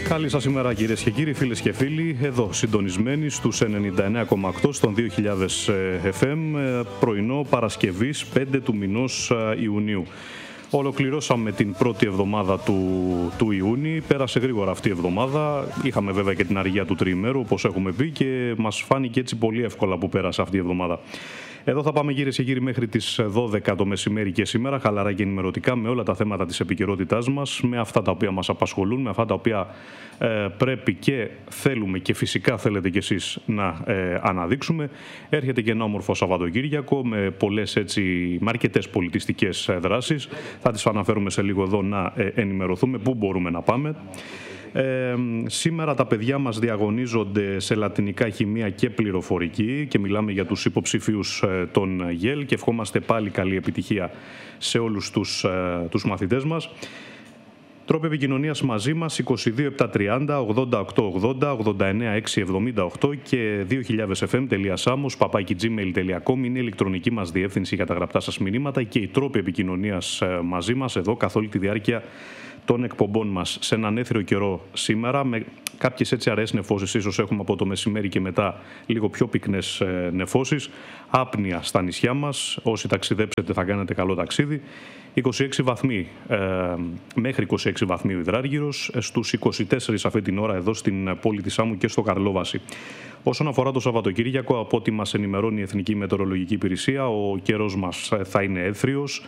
Καλή σας ημέρα κυρίες και κύριοι, φίλες και φίλοι, εδώ συντονισμένοι στους 99,8 στον 2000 FM, πρωινό Παρασκευής 5 του μηνός Ιουνίου. Ολοκληρώσαμε την πρώτη εβδομάδα του Ιούνιου, πέρασε γρήγορα αυτή η εβδομάδα, είχαμε βέβαια και την αργία του τριημέρου όπως έχουμε πει και μας φάνηκε έτσι πολύ εύκολα που πέρασε αυτή η εβδομάδα. Εδώ θα πάμε κυρίες και κύριοι μέχρι τις 12 το μεσημέρι και σήμερα, χαλαρά και ενημερωτικά με όλα τα θέματα της επικαιρότητάς μας, με αυτά τα οποία μας απασχολούν, με αυτά τα οποία πρέπει και θέλουμε και φυσικά θέλετε κι εσείς να αναδείξουμε. Έρχεται και ένα όμορφο Σαββατοκύριακο με με αρκετές πολιτιστικές δράσεις. Θα τις αναφέρουμε σε λίγο εδώ να ενημερωθούμε πού μπορούμε να πάμε. Σήμερα τα παιδιά μας διαγωνίζονται σε λατινικά, χημεία και πληροφορική και μιλάμε για τους υποψήφιους των ΓΕΛ και ευχόμαστε πάλι καλή επιτυχία σε όλους τους μαθητές μας. Τρόποι επικοινωνίας μαζί μας 22 730 88 80 89 678 και 2000fm.samos@gmail.com είναι η ηλεκτρονική μας διεύθυνση για τα γραπτά σας μηνύματα και οι τρόποι επικοινωνίας μαζί μας εδώ καθ' όλη τη διάρκεια των εκπομπών μας. Σε έναν έθριο καιρό σήμερα με κάποιες έτσι αραιές νεφώσεις, ίσως έχουμε από το μεσημέρι και μετά λίγο πιο πυκνές νεφώσεις, άπνοια στα νησιά μας, όσοι ταξιδέψετε θα κάνετε καλό ταξίδι. 26 βαθμοί, μέχρι 26 βαθμοί ο Ιδράργυρος, στους 24 αυτή την ώρα εδώ στην πόλη της Σάμου και στο Καρλόβαση. Όσον αφορά το Σαββατοκύριακο, από ό,τι μας ενημερώνει η Εθνική Μετεωρολογική Υπηρεσία, ο καιρός μας θα είναι έθριος.